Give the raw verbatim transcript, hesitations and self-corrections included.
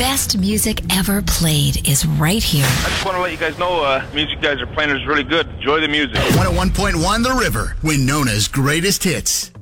best music ever played is right here. I just want to let you guys know uh, the music you guys are playing is really good. Enjoy the music. one oh one point one The River, Winona's greatest hits.